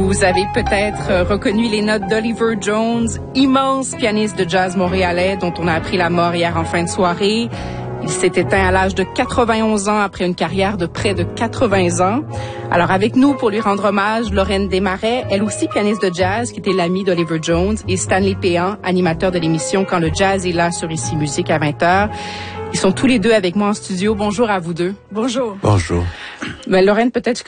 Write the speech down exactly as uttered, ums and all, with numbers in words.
Vous avez peut-être reconnu les notes d'Oliver Jones, immense pianiste de jazz montréalais dont on a appris la mort hier en fin de soirée. Il s'est éteint à l'âge de quatre-vingt-onze ans après une carrière de près de quatre-vingts ans. Alors avec nous pour lui rendre hommage, Lorraine Desmarais, elle aussi pianiste de jazz qui était l'amie d'Oliver Jones, et Stanley Péan, animateur de l'émission Quand le jazz est là sur Ici Musique à vingt heures. Ils sont tous les deux avec moi en studio. Bonjour à vous deux. Bonjour. Bonjour. Ben, Lorraine, peut-être